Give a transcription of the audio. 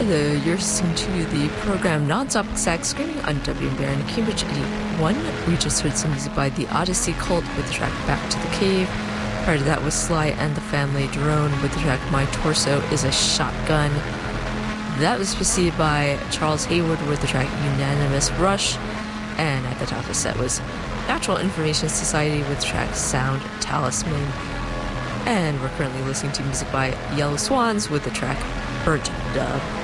Hello, you're listening to the program Non-Stop Exact Screaming on WNBR in Cambridge 81. We just heard some music by the Odyssey Cult with the track Back to the Cave. Prior to that was Sly and the Family Drone with the track My Torso is a Shotgun. That was preceded by Charles Haywood with the track Unanimous Rush. And at the top of the set was Natural Information Society with the track Sound Talisman. And we're currently listening to music by Yellow Swans with the track Burnt Dove.